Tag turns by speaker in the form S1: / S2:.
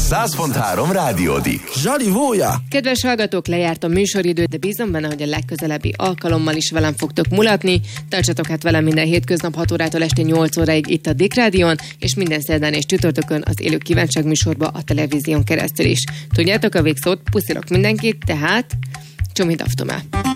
S1: 100.3 Rádiódik.
S2: Zsali Vója!
S3: Kedves hallgatók, lejárt a műsoridő, de bízom benne, hogy a legközelebbi alkalommal is velem fogtok mulatni. Tartsatok hát velem minden hétköznap 6 órától este 8 óráig itt a Dick Rádión, és minden szerdán és csütörtökön az élő kívánság műsorba a televízión keresztül is. Tudjátok a végszót, puszilok mindenkit, tehát Csomid Aftomá.